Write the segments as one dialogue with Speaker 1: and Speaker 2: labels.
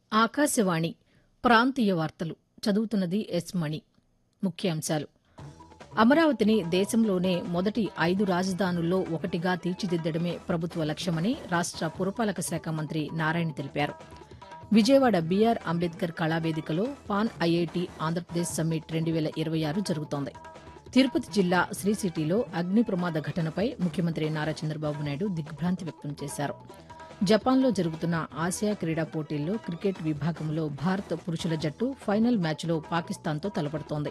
Speaker 1: ఆకాశవాణి ప్రాంతీయ వార్తలు చదువుతున్నది ఎస్ మణి. ముఖ్యాంశాలు: అమరావతిని దేశంలోనే మొదటి 5 రాజధానుల్లో ఒకటిగా తీర్చిదిద్దడమే ప్రభుత్వ లక్ష్యమని రాష్ట పురపాలక శాఖ మంత్రి నారాయణ తెలిపారు. Vijayawada BR Ambedkar కళావేదికలో pan IIT Andhra Pradesh summit 2026 జరుగుతోంది. తిరుపతి జిల్లా శ్రీ సిటీలో అగ్ని ప్రమాద ఘటనపై ముఖ్యమంత్రి నారా చంద్రబాబు నాయుడు దిగ్భ్రాంతి వ్యక్తం చేశారు. జపాన్లో జరుగుతున్న ఆసియా క్రీడా పోటీల్లో క్రికెట్ విభాగంలో భారత పురుషుల జట్టు ఫైనల్ మ్యాచ్లో పాకిస్తాన్తో తలపడుతోంది.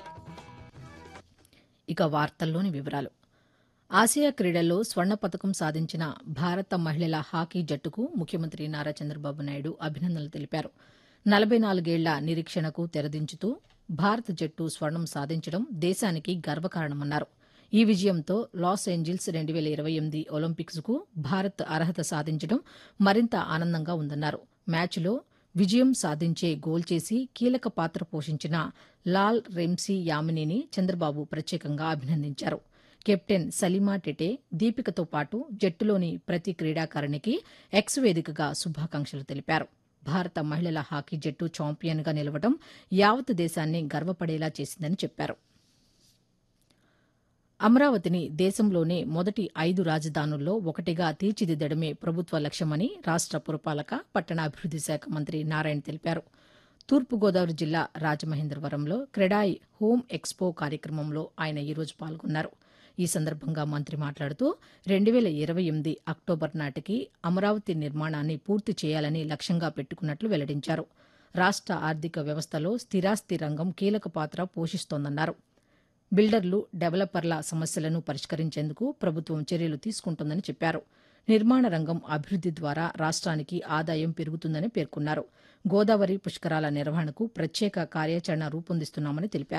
Speaker 1: ఇక వార్తల్లోని వివరాలు. ఆసియా క్రీడల్లో స్వర్ణ పతకం సాధించిన భారత మహిళల హాకీ జట్టుకు ముఖ్యమంత్రి నారా చంద్రబాబు నాయుడు అభినందనలు తెలిపారు. 44 ఏళ్ల నిరీక్షణకు తెరదించుతూ భారత జట్టు స్వర్ణం సాధించడం దేశానికి గర్వకారణమన్నారు. ఈ విజయంతో లాస్ ఏంజిల్స్ 2028 ఒలింపిక్స్కు భారత్ అర్హత సాధించడం మరింత ఆనందంగా ఉందన్నారు. మ్యాచ్లో విజయం సాధించే గోల్ చేసి కీలక పాత్ర పోషించిన లాల్ రెమ్సీ యామినీని చంద్రబాబు ప్రత్యేకంగా అభినందించారు. కెప్టెన్ సలీమా టెటే, దీపికతో పాటు జట్టులోని ప్రతి క్రీడాకారిణికి ఎక్స్ వేదికగా శుభాకాంక్షలు తెలిపారు. భారత మహిళల హాకీ జట్టు ఛాంపియన్గా నిలవడం యావత్ దేశాన్ని గర్వపడేలా చేసిందని చెప్పారు. అమరావతిని దేశంలోనే మొదటి 5 రాజధానుల్లో ఒకటిగా తీర్చిదిద్దడమే ప్రభుత్వ లక్ష్యమని రాష్ట పురపాలక, పట్టణాభివృద్ది శాఖ మంత్రి నారాయణ తెలిపారు. తూర్పుగోదావరి జిల్లా రాజమహేంద్రవరంలో క్రెడాయ్ హోమ్ ఎక్స్పో కార్యక్రమంలో ఆయన ఈరోజు పాల్గొన్నారు. ఈ సందర్భంగా మంత్రి మాట్లాడుతూ 2028 అక్టోబర్ నాటికి అమరావతి నిర్మాణాన్ని పూర్తి చేయాలని లక్ష్యంగా పెట్టుకున్నట్లు వెల్లడించారు. రాష్ట ఆర్థిక వ్యవస్థలో స్థిరాస్తి రంగం కీలక పాత్ర పోషిస్తోందన్నారు. బిల్డర్లు, డెవలపర్ల సమస్యలను పరిష్కరించేందుకు ప్రభుత్వం చర్యలు తీసుకుంటోందని చెప్పారు. నిర్మాణ రంగం అభివృద్ది ద్వారా రాష్ట్రానికి ఆదాయం పెరుగుతుందని పేర్కొన్నారు. గోదావరి పుష్కరాల నిర్వహణకు ప్రత్యేక కార్యాచరణ రూపొందిస్తున్నామని తెలిపారు.